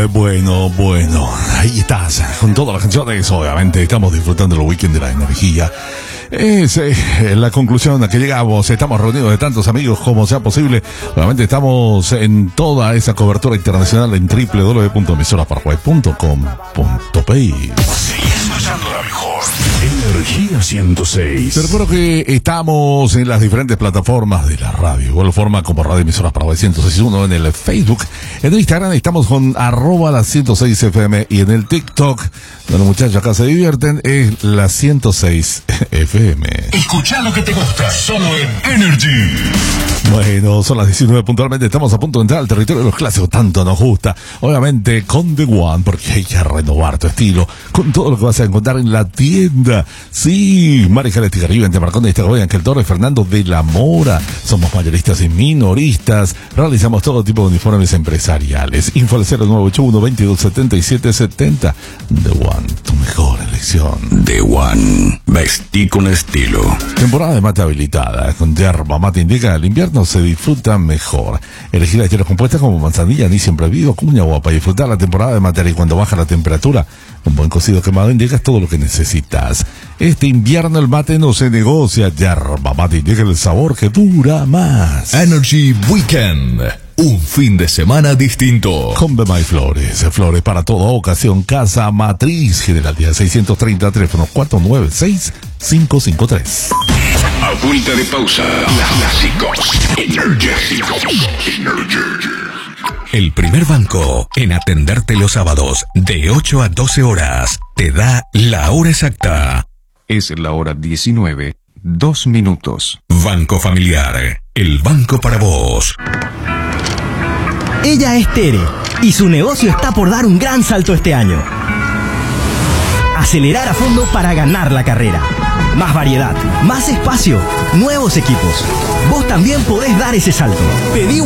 Bueno, ahí estás, con todas las canciones, obviamente estamos disfrutando el weekend de la energía. Es la conclusión a que llegamos. Estamos reunidos de tantos amigos como sea posible. Obviamente estamos en toda esa cobertura internacional en www.emisorasparaguay.com.pi. Sigue escuchando la mejor Energía 106. Te recuerdo que estamos en las diferentes plataformas de la radio. Igual forma como Radio Emisoras Paraguay 106.1 en el Facebook. En el Instagram estamos con @las 106 FM y en el TikTok, donde los muchachos acá se divierten, es la 106 FM. Escucha lo que te gusta, solo en Energy. Bueno, son las 19 puntualmente, estamos a punto de entrar al territorio de los clásicos, tanto nos gusta. Obviamente con The One, porque hay que renovar tu estilo, con todo lo que vas a encontrar en la tienda. Sí, Marijal Estigarriba, entre Marcón de Estegoy, Ángel Torres, Fernando de la Mora. Somos mayoristas y minoristas. Realizamos todo tipo de uniformes empresariales. Info al 0981-227770. The One, tu mejor elección. The One, vestí con estilo. Temporada de mate habilitada. Con yerba mate indica el invierno se disfruta mejor. Elegir las hierbas compuestas como manzanilla, anís siempre vivo, cuña o para disfrutar la temporada de mate y cuando baja la temperatura. Un buen cocido quemado indica todo lo que necesitas. Este invierno el mate no se negocia. Yerba mate indica el sabor que dura más. Energy Weekend. Un fin de semana distinto. Con Bemay Flores. Flores para toda ocasión. Casa Matriz. General Día 630. Teléfono 496-553. A vuelta de pausa. Clásicos energéticos. El primer banco en atenderte los sábados de 8 a 12 horas te da la hora exacta. Es la hora 19, 2 minutos. Banco Familiar, el banco para vos. Ella es Tere y su negocio está por dar un gran salto este año. Acelerar a fondo para ganar la carrera. Más variedad, más espacio, nuevos equipos. Vos también podés dar ese salto. Pedí